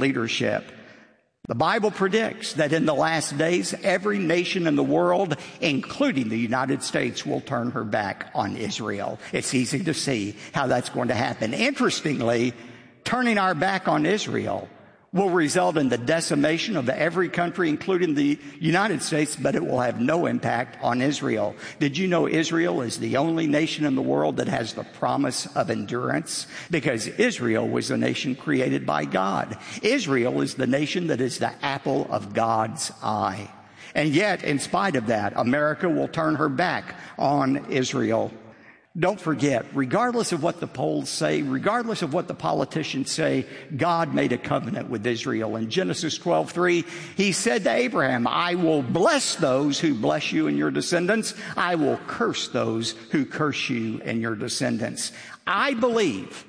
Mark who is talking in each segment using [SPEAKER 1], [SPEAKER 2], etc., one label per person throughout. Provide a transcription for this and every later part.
[SPEAKER 1] leadership. The Bible predicts that in the last days, every nation in the world, including the United States, will turn her back on Israel. It's easy to see how that's going to happen. Interestingly, turning our back on Israel will result in the decimation of every country, including the United States, but it will have no impact on Israel. Did you know Israel is the only nation in the world that has the promise of endurance? Because Israel was a nation created by God. Israel is the nation that is the apple of God's eye. And yet, in spite of that, America will turn her back on Israel. Don't forget, regardless of what the polls say, regardless of what the politicians say, God made a covenant with Israel. In Genesis 12:3, he said to Abraham, I will bless those who bless you and your descendants. I will curse those who curse you and your descendants. I believe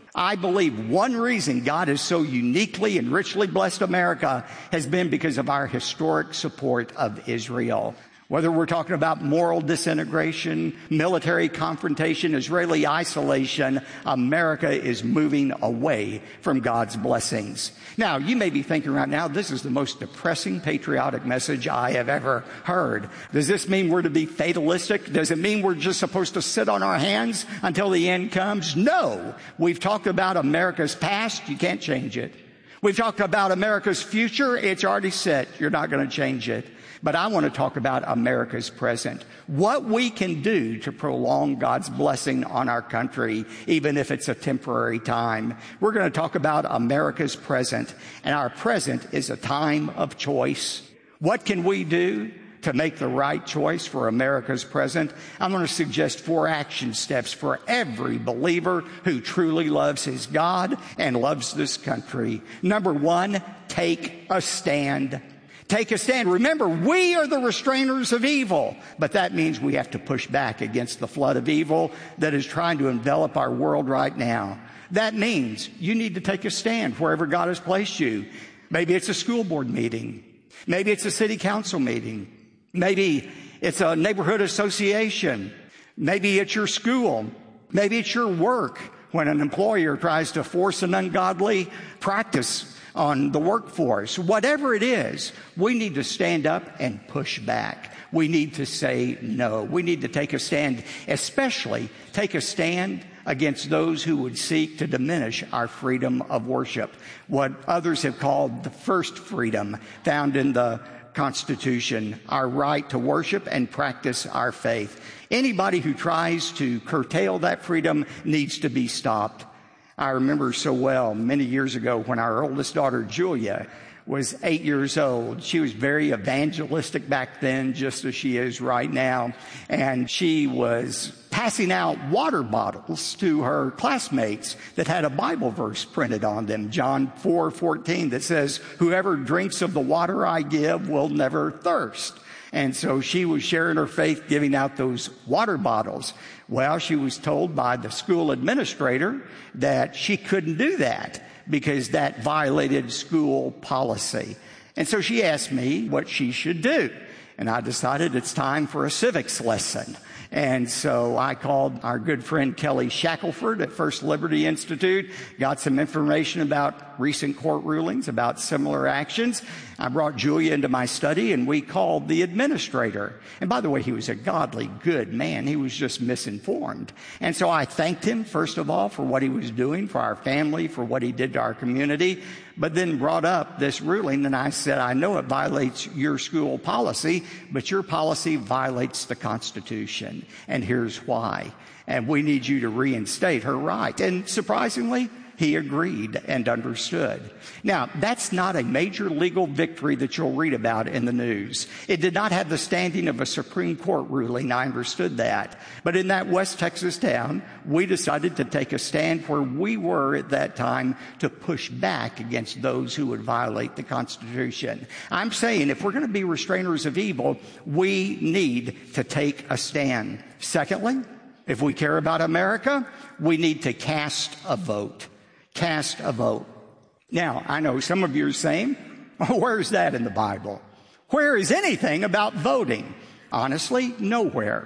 [SPEAKER 1] one reason God has so uniquely and richly blessed America has been because of our historic support of Israel. Whether we're talking about moral disintegration, military confrontation, Israeli isolation, America is moving away from God's blessings. Now, you may be thinking right now, this is the most depressing patriotic message I have ever heard. Does this mean we're to be fatalistic? Does it mean we're just supposed to sit on our hands until the end comes? No. We've talked about America's past. You can't change it. We've talked about America's future. It's already set. You're not going to change it. But I want to talk about America's present. What we can do to prolong God's blessing on our country, even if it's a temporary time. We're going to talk about America's present. And our present is a time of choice. What can we do to make the right choice for America's present? I'm going to suggest 4 action steps for every believer who truly loves his God and loves this country. Number 1, take a stand. Take a stand. Remember, we are the restrainers of evil, but that means we have to push back against the flood of evil that is trying to envelop our world right now. That means you need to take a stand wherever God has placed you. Maybe it's a school board meeting. Maybe it's a city council meeting. Maybe it's a neighborhood association. Maybe it's your school. Maybe it's your work when an employer tries to force an ungodly practice on the workforce. Whatever it is, we need to stand up and push back. We need to say no. We need to take a stand, especially take a stand against those who would seek to diminish our freedom of worship, what others have called the first freedom found in the Constitution, our right to worship and practice our faith. Anybody who tries to curtail that freedom needs to be stopped. I remember so well many years ago when our oldest daughter, Julia, was 8 years old. She was very evangelistic back then, just as she is right now. And she was passing out water bottles to her classmates that had a Bible verse printed on them, John 4:14, that says, whoever drinks of the water I give will never thirst. And so she was sharing her faith, giving out those water bottles. Well, she was told by the school administrator that she couldn't do that because that violated school policy. And so she asked me what she should do. And I decided it's time for a civics lesson. And so I called our good friend Kelly Shackelford at First Liberty Institute, got some information about recent court rulings, about similar actions. I brought Julia into my study and we called the administrator. And by the way, he was a godly, good man. He was just misinformed. And so I thanked him, first of all, for what he was doing for our family, for what he did to our community, but then brought up this ruling. And I said, I know it violates your school policy, but your policy violates the Constitution. And here's why. And we need you to reinstate her right. And surprisingly, he agreed and understood. Now, that's not a major legal victory that you'll read about in the news. It did not have the standing of a Supreme Court ruling. I understood that. But in that West Texas town, we decided to take a stand where we were at that time to push back against those who would violate the Constitution. I'm saying if we're going to be restrainers of evil, we need to take a stand. Secondly, if we care about America, we need to cast a vote. Cast a vote. Now, I know some of you are saying, oh, where is that in the Bible? Where is anything about voting? Honestly, nowhere.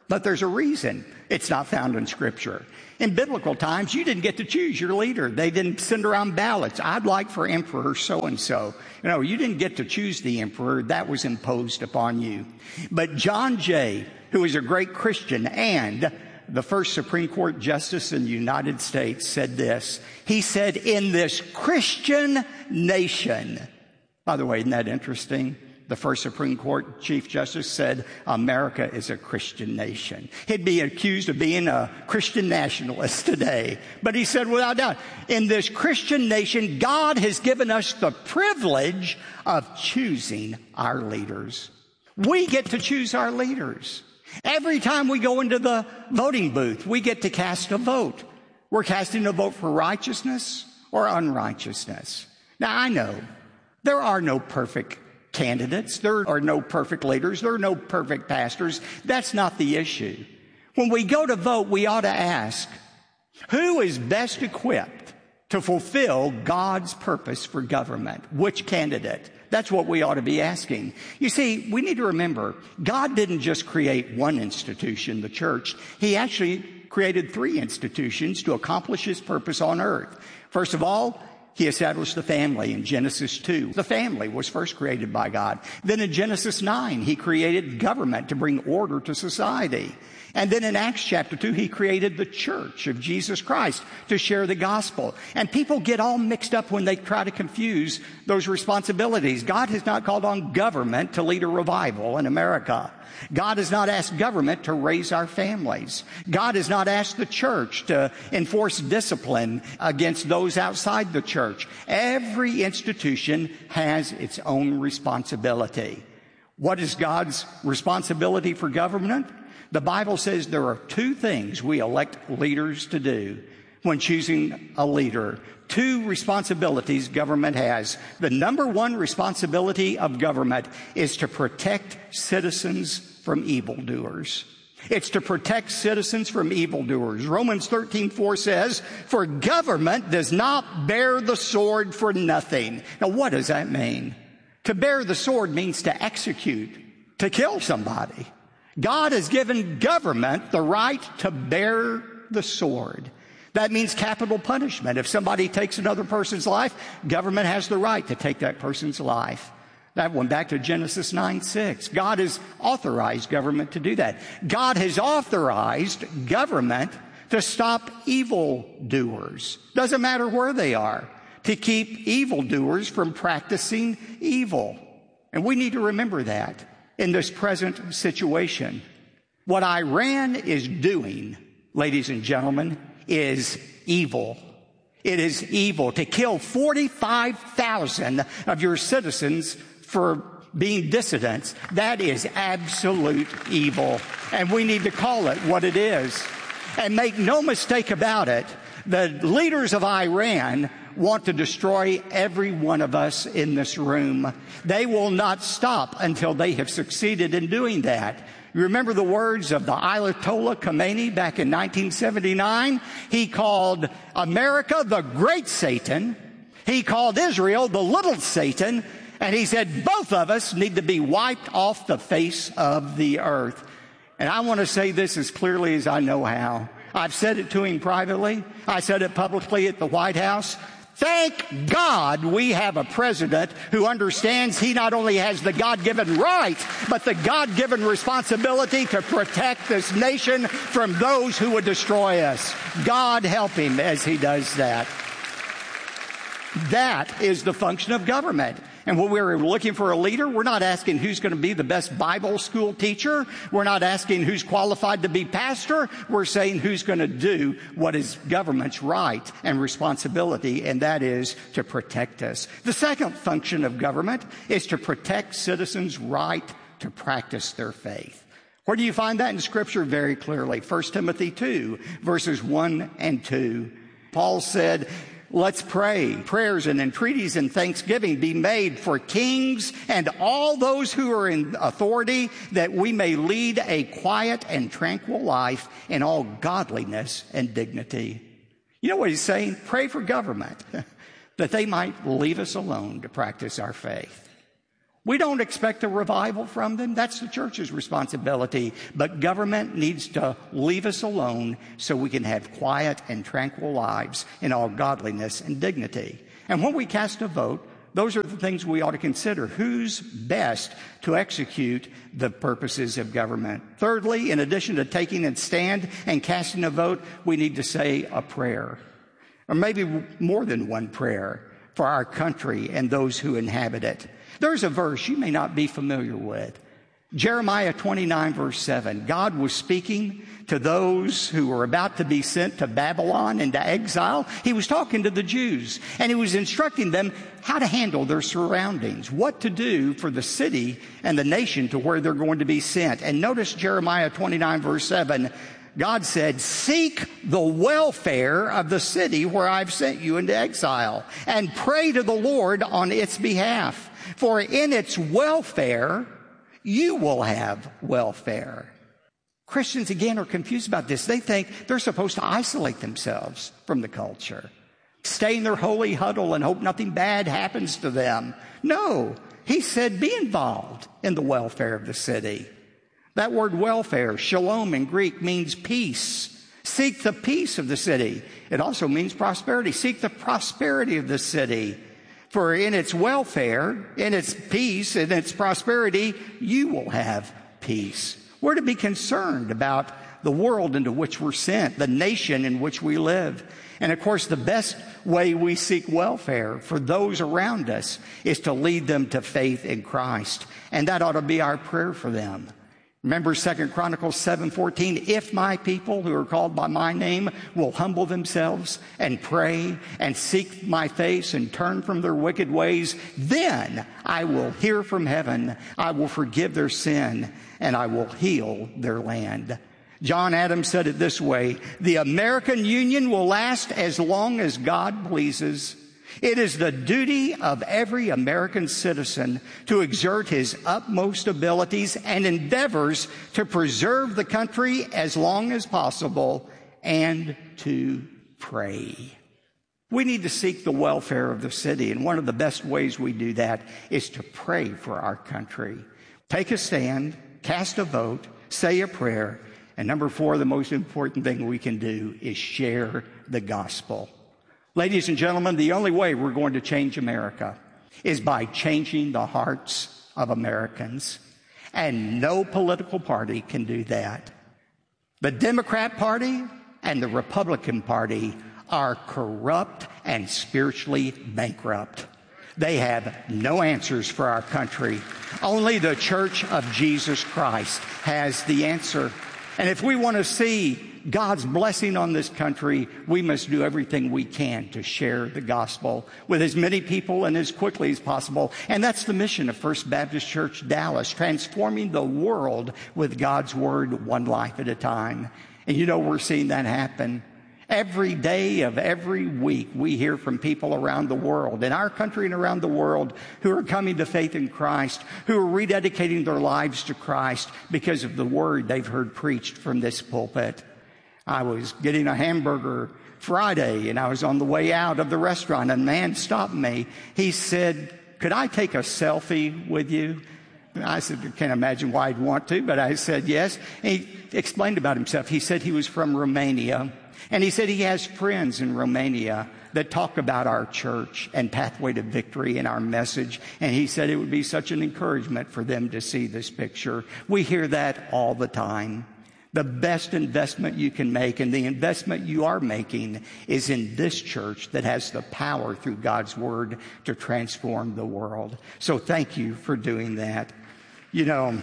[SPEAKER 1] But there's a reason it's not found in Scripture. In biblical times, you didn't get to choose your leader. They didn't send around ballots. I'd like for Emperor so-and-so. You didn't get to choose the emperor. That was imposed upon you. But John Jay, who is a great Christian and the first Supreme Court justice in the United States, said this. He said, in this Christian nation. By the way, isn't that interesting? The first Supreme Court Chief Justice said, America is a Christian nation. He'd be accused of being a Christian nationalist today. But he said, without doubt, in this Christian nation, God has given us the privilege of choosing our leaders. We get to choose our leaders. Every time we go into the voting booth, we get to cast a vote. We're casting a vote for righteousness or unrighteousness. Now, I know there are no perfect candidates. There are no perfect leaders. There are no perfect pastors. That's not the issue. When we go to vote, we ought to ask, who is best equipped to fulfill God's purpose for government? Which candidate? That's what we ought to be asking. You see, we need to remember, God didn't just create one institution, the church. He actually created 3 institutions to accomplish his purpose on earth. First of all, he established the family in Genesis 2. The family was first created by God. Then in Genesis 9, he created government to bring order to society. And then in Acts chapter 2, he created the church of Jesus Christ to share the gospel. And people get all mixed up when they try to confuse those responsibilities. God has not called on government to lead a revival in America. God has not asked government to raise our families. God has not asked the church to enforce discipline against those outside the church. Every institution has its own responsibility. What is God's responsibility for government? The Bible says there are 2 things we elect leaders to do when choosing a leader. 2 responsibilities government has. The number 1 responsibility of government is to protect citizens from evildoers. It's to protect citizens from evildoers. Romans 13:4 says, for government does not bear the sword for nothing. Now, what does that mean? To bear the sword means to execute, to kill somebody. God has given government the right to bear the sword. That means capital punishment. If somebody takes another person's life, government has the right to take that person's life. That went back to Genesis 9:6. God has authorized government to do that. God has authorized government to stop evildoers. Doesn't matter where they are. To keep evildoers from practicing evil. And we need to remember that in this present situation. What Iran is doing, ladies and gentlemen, is evil. It is evil to kill 45,000 of your citizens for being dissidents. That is absolute evil. And we need to call it what it is. And make no mistake about it, the leaders of Iran want to destroy every one of us in this room. They will not stop until they have succeeded in doing that. You remember the words of the Ayatollah Khomeini back in 1979? He called America the great Satan. He called Israel the little Satan. And he said both of us need to be wiped off the face of the earth. And I want to say this as clearly as I know how. I've said it to him privately. I said it publicly at the White House. Thank God we have a president who understands he not only has the God-given right, but the God-given responsibility to protect this nation from those who would destroy us. God help him as he does that. That is the function of government. And when we're looking for a leader, we're not asking who's going to be the best Bible school teacher. We're not asking who's qualified to be pastor. We're saying who's going to do what is government's right and responsibility, and that is to protect us. The second function of government is to protect citizens' right to practice their faith. Where do you find that in Scripture? Very clearly. 1 Timothy 2, verses 1 and 2. Paul said, let's pray. Prayers and entreaties and thanksgiving be made for kings and all those who are in authority, that we may lead a quiet and tranquil life in all godliness and dignity. You know what he's saying? Pray for government, that they might leave us alone to practice our faith. We don't expect a revival from them. That's the church's responsibility. But government needs to leave us alone so we can have quiet and tranquil lives in all godliness and dignity. And when we cast a vote, those are the things we ought to consider. Who's best to execute the purposes of government? Thirdly, in addition to taking a stand and casting a vote, we need to say a prayer, or maybe more than one prayer, for our country and those who inhabit it. There's a verse you may not be familiar with. Jeremiah 29, verse 7. God was speaking to those who were about to be sent to Babylon into exile. He was talking to the Jews, and he was instructing them how to handle their surroundings, what to do for the city and the nation to where they're going to be sent. And notice Jeremiah 29, verse 7. God said, seek the welfare of the city where I've sent you into exile, and pray to the Lord on its behalf. For in its welfare, you will have welfare. Christians, again, are confused about this. They think they're supposed to isolate themselves from the culture, stay in their holy huddle and hope nothing bad happens to them. No, he said be involved in the welfare of the city. That word welfare, shalom in Greek, means peace. Seek the peace of the city. It also means prosperity. Seek the prosperity of the city. For in its welfare, in its peace, in its prosperity, you will have peace. We're to be concerned about the world into which we're sent, the nation in which we live. And of course, the best way we seek welfare for those around us is to lead them to faith in Christ. And that ought to be our prayer for them. Remember 2 Chronicles 7:14, if my people who are called by my name will humble themselves and pray and seek my face and turn from their wicked ways, then I will hear from heaven, I will forgive their sin, and I will heal their land. John Adams said it this way, the American Union will last as long as God pleases. It is the duty of every American citizen to exert his utmost abilities and endeavors to preserve the country as long as possible and to pray. We need to seek the welfare of the city, and one of the best ways we do that is to pray for our country. Take a stand, cast a vote, say a prayer, and number 4, the most important thing we can do is share the gospel. Ladies and gentlemen, the only way we're going to change America is by changing the hearts of Americans. And no political party can do that. The Democrat Party and the Republican Party are corrupt and spiritually bankrupt. They have no answers for our country. Only the Church of Jesus Christ has the answer. And if we want to see God's blessing on this country, we must do everything we can to share the gospel with as many people and as quickly as possible. And that's the mission of First Baptist Church Dallas, transforming the world with God's word, one life at a time. And you know, we're seeing that happen. Every day of every week, we hear from people around the world, in our country and around the world, who are coming to faith in Christ, who are rededicating their lives to Christ because of the word they've heard preached from this pulpit. I was getting a hamburger Friday, and I was on the way out of the restaurant, and a man stopped me. He said, could I take a selfie with you? I said, I can't imagine why I'd want to, but I said yes. And he explained about himself. He said he was from Romania, and he said he has friends in Romania that talk about our church and Pathway to Victory and our message. And he said it would be such an encouragement for them to see this picture. We hear that all the time. The best investment you can make, and the investment you are making, is in this church that has the power through God's word to transform the world. So thank you for doing that. You know,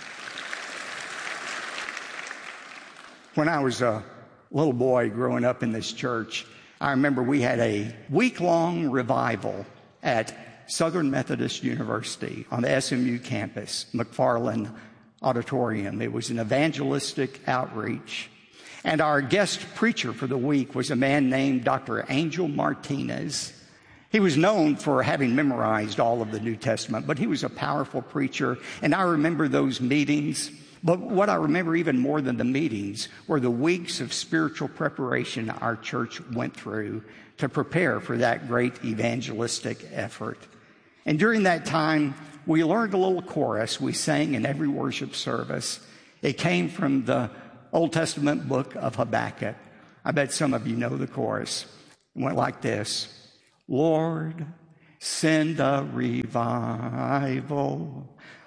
[SPEAKER 1] when I was a little boy growing up in this church, I remember we had a week-long revival at Southern Methodist University on the SMU campus, McFarland Auditorium. It was an evangelistic outreach. And our guest preacher for the week was a man named Dr. Angel Martinez. He was known for having memorized all of the New Testament, but he was a powerful preacher. And I remember those meetings. But what I remember even more than the meetings were the weeks of spiritual preparation our church went through to prepare for that great evangelistic effort. And during that time, we learned a little chorus we sang in every worship service. It came from the Old Testament book of Habakkuk. I bet some of you know the chorus. It went like this. Lord, send a revival